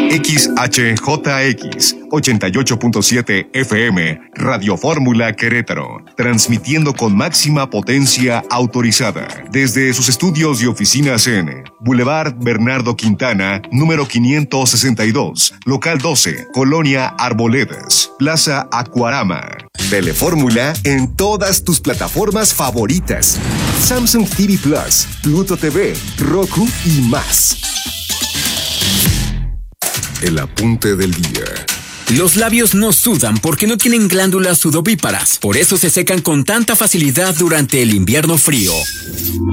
XHJX 88.7 FM, Radio Fórmula Querétaro, transmitiendo con máxima potencia autorizada desde sus estudios y oficinas en Boulevard Bernardo Quintana, número 562, local 12, Colonia Arboledas, Plaza Acuarama. Telefórmula en todas tus plataformas favoritas: Samsung TV Plus, Pluto TV, Roku y más. El apunte del día. Los labios no sudan porque no tienen glándulas sudovíparas. Por eso se secan con tanta facilidad durante el invierno frío.